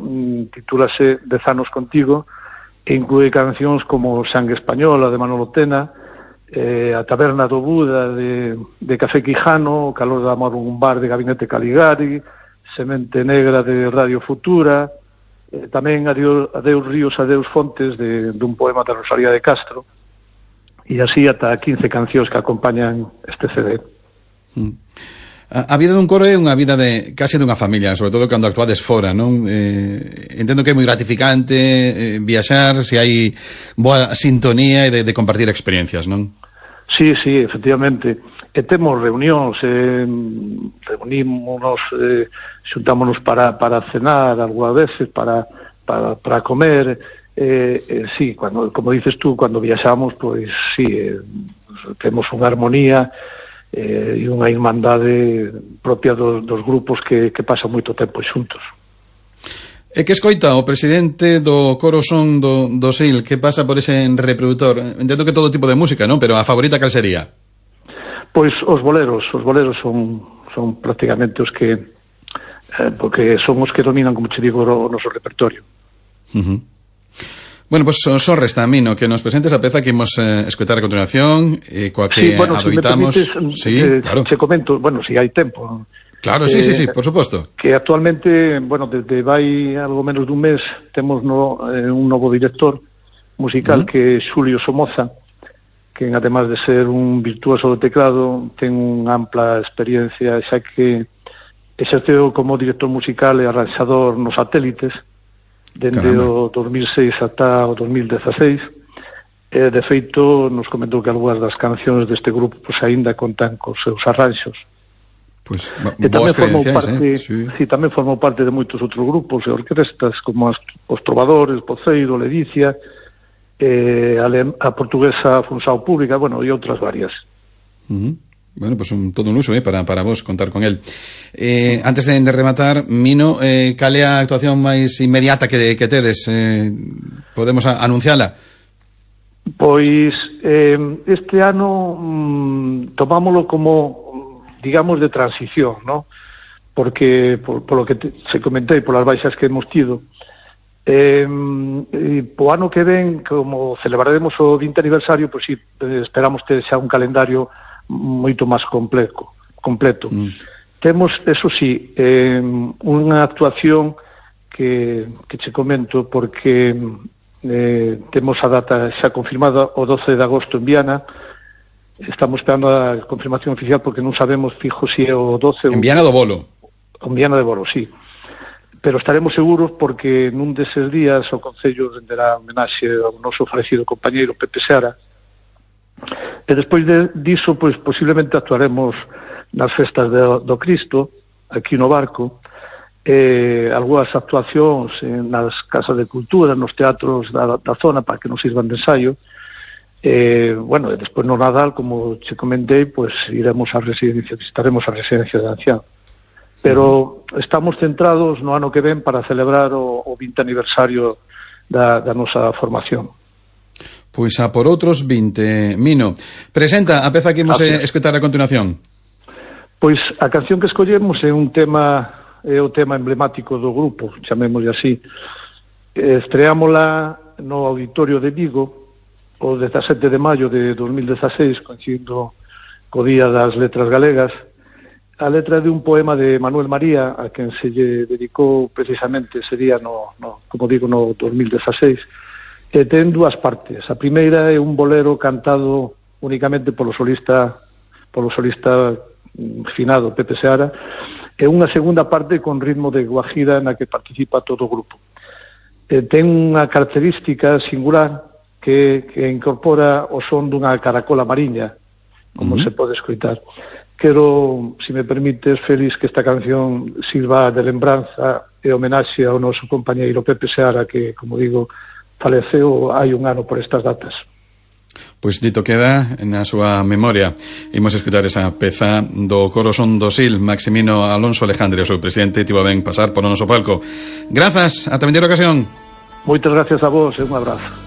titúlase 10 anos contigo, e inclúe cancións como Sangue Española, de Manolo Tena, A Taberna do Buda, de Café Quijano, O Calor da Amor, un bar, de Gabinete Caligari, Semente Negra, de Radio Futura, tamén Adeus Ríos, Adeus Fontes, dun poema de Rosalía de Castro, e así ata 15 cancións que acompañan este CD. A vida dun coro é unha vida case dunha familia, sobre todo cando actuades fora, non? Entendo que é moi gratificante viaxar, se hai boa sintonía e de compartir experiencias, non? Sí, efectivamente. E temos reunións, reunímonos, xuntámonos para cenar, algunhas veces, para comer. Sí, como dices tú, cando viaxamos, pois sí, temos unha armonía e unha irmandade propia dos grupos que pasan moito tempo xuntos. E que escoita o presidente do Coro Son do Sil, que pasa por ese reproductor? Entendo que todo tipo de música, non? Pero a favorita cal sería? Pois os boleros son prácticamente os que porque son os que dominan, como che digo, o noso repertorio. Bueno, pois só resta a mí, no, que nos presentes a peza que imos escoitar a continuación, coa que adoitamos... Si claro. Che comento, si hai tempo. Claro, sí, por suposto. Que actualmente, desde vai algo menos dun mes, temos un novo director musical que é Xulio Somoza, que además de ser un virtuoso do teclado, ten unha ampla experiencia, xa que exerceu como director musical e arranxador nos Satélites, dende o 2006 ata o 2016, e de feito nos comentou que algunhas das cancións deste grupo aínda contan cos seus arranxos. Pois, boas credenciais, tamén formou parte de moitos outros grupos e orquestas, como os Trovadores, Poceiro, Ledicia, a portuguesa Funsao Pública, e outras varias. Bueno, pues todo un luxo para vos contar con él. Antes de rematar, Mino, cal é a actuación máis inmediata que tedes? Podemos anunciala? Pois este ano tomámoslo como, digamos, de transición, ¿no? Porque por lo que se comentei, polas baixas que hemos tido, po ano que ven, como celebraremos o 20 aniversario, pois sí, esperamos ter xa un calendario moito máis completo. Temos, eso sí, unha actuación que che comento, porque temos a data xa confirmada o 12 de agosto en Viana. Estamos esperando a confirmación oficial porque non sabemos fijo se é o 12 en Viana do Bolo. En Viana de Bolo, sí. Pero estaremos seguros porque nun deses días o Concello renderá homenaxe ao noso falecido compañeiro Pepe Seara. E despois diso, pois posiblemente actuaremos nas festas do Cristo, aquí no Barco, algunhas actuacións nas casas de cultura, nos teatros da zona, para que nos sirvan de ensaio. E despois no Nadal, como che comentei, pois iremos a residencia, visitaremos a residencia de ancián. Pero estamos centrados no ano que ven para celebrar o 20 aniversario da nosa formación. Pois a por outros 20. Mino, presenta a peza que imos escoitar a continuación. Pois a canción que escollemos é o tema emblemático do grupo, chamémoslle así. Estreámola no Auditorio de Vigo o 17 de maio de 2016, coincidindo co Día das Letras Galegas. A letra de un poema de Manuel María, a quen se lle dedicou precisamente ese día como digo, no 2016. Ten dúas partes. A primeira é un bolero cantado únicamente polo solista finado Pepe Seara, e unha segunda parte con ritmo de guajira na que participa todo o grupo. Ten unha característica singular que incorpora o son dunha caracola mariña, como se pode escoitar. Quero, se me permites, Félix, que esta canción sirva de lembranza e homenaxe ao noso compañeiro Pepe Seara, que, como digo, faleceu hai un ano por estas datas. Pois dito queda na súa memoria. Imos escutar esa peza do Coro Son do Sil. Maximino Alonso Alejandre, o seu presidente, tivo ben pasar por o noso palco. Grazas, ata a vindeira ocasión. Moitas gracias a vos e un abrazo.